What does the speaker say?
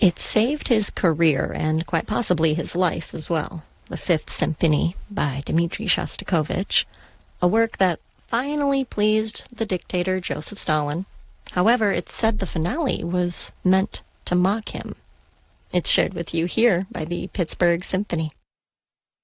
It saved his career and quite possibly his life as well. The Fifth Symphony by Dmitri Shostakovich, a work that finally pleased the dictator Joseph Stalin. However, it's said the finale was meant to mock him. It's shared with you here by the Pittsburgh Symphony.